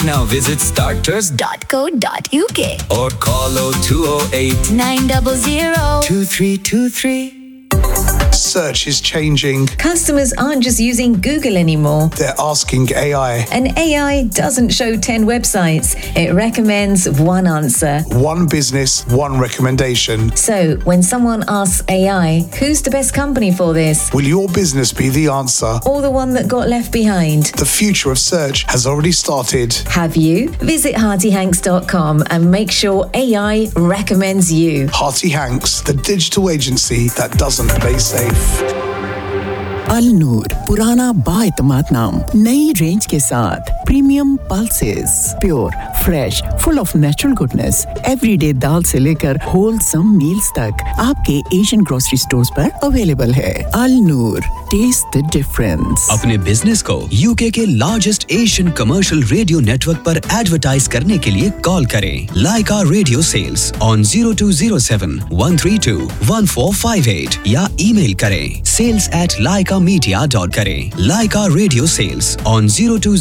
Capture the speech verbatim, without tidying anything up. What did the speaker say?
Now visit starters dot co dot uk or call oh two oh eight, nine hundred, two three two three. Search is changing. Customers aren't just using Google anymore. They're asking A I. And A I doesn't show ten websites. It recommends one answer. One business, one recommendation. So, when someone asks A I, who's the best company for this? Will your business be the answer? Or the one that got left behind? The future of search has already started. Have you? Visit hearty hanks dot com and make sure A I recommends you. Hearty Hanks, the digital agency that doesn't play safe. अल नूर पुराना बाएतमाद नाम नई range के साथ premium pulses pure fresh full of natural goodness everyday दाल से लेकर wholesome meals तक आपके Asian grocery stores पर अवेलेबल है अल नूर टेस्ट द डिफरेंस अपने बिजनेस को यूके के largest Asian commercial radio network पर एडवर्टाइज करने के लिए कॉल करें लाइका radio sales on zero two zero seven one three two one four five eight या ईमेल करें sales at laika media dot करें लाइका radio sales on zero two